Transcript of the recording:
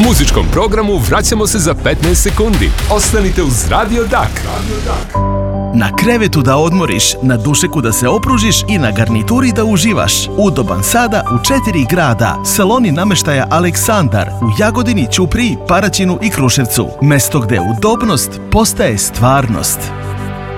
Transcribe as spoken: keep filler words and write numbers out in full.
Muzičkom programu vraćamo se za petnaest sekundi. Ostanite uz Radio Dak. Na krevetu da odmoriš, na dušeku da se opružiš i na garnituri da uživaš. Udoban sada u četiri grada. Saloni namještaja Aleksandar u Jagodini, Ćupriji, Paraćinu i Kruševcu. Mesto gde udobnost postaje stvarnost.